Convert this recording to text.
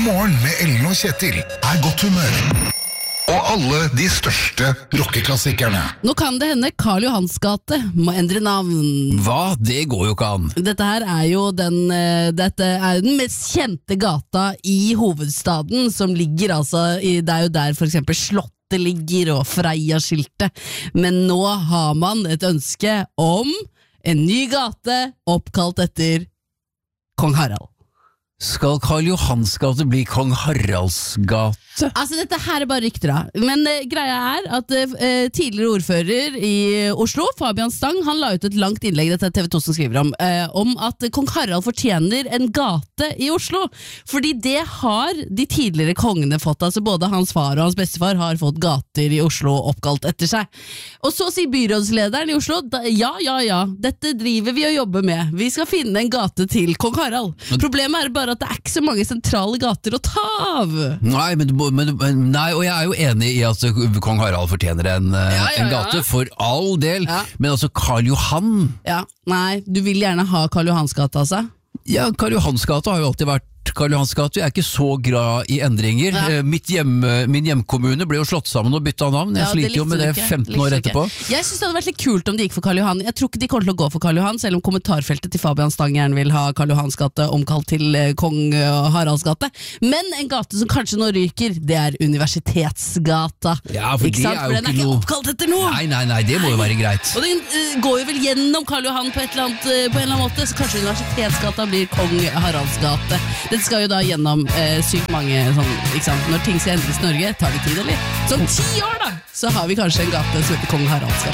Morgen med Ellen og Kjetil godt humør. Og alle de største rockeklassikerne. Nå kan det hende Karl Johans gate må endre navn. Hva? Det går jo ikke an. Dette her er jo den mest kjente gata i hovedstaden, som ligger altså det er jo der for eksempel Slottet ligger og Freia-skiltet. Men nå har man et ønske om en ny gate oppkalt etter Kong Harald. Skal Karl Johans gate bli Kong Haralds gate? Altså dette her er bare rykter da. Men greia er at tidligere ordfører i Oslo, Fabian Stang, han la ut et langt innlegg, dette TV 2 som skriver om at Kong Harald fortjener en gate i Oslo, fordi det har de tidligere kongene fått, altså både hans far og hans bestefar har fått gater i Oslo oppkalt etter seg. Og så sier byrådslederen i Oslo, ja, dette driver vi og jobber med, vi skal finne en gate til Kong Harald. Problemet er bare at det er ikke så mange sentrale gater å ta av. Nei, og jeg er jo enig i at Kong Harald fortjener en gate, for all del, men altså Karl Johan. Ja, nei, du vil gjerne ha Karl Johans gate, altså? Ja, Karl Johans gate har jo alltid vært Karl Johans gate. Jeg er ikke så glad i endringer. Min hjemkommune ble jo slått sammen og byttet navn. Jeg sliter jo med det 15 år etterpå. Jeg synes det hadde vært litt kult om de gikk for Karl Johan. Jeg tror ikke de kommer til å gå for Karl Johan, selv om kommentarfeltet til Fabian Stang gjerne vil ha Karl Johans gate omkalt til Kong Haralds gate. Men en gate som kanskje nå ryker, det er Universitetsgata. Ja, for ikke sant? For den er ikke oppkalt etter noe. Nei, det må jo være greit. Og den går jo vel gjennom Karl Johan på en eller annen måte, så kanskje Universitetsgata blir Kong Haralds gate. Dette skal jo da gjennom sykt mange sånn, ikke sant? Når ting skal endres i Norge, tar det tid, eller? Sånn 10 år da, så har vi kanskje en gate som heter Kong Haralds gate.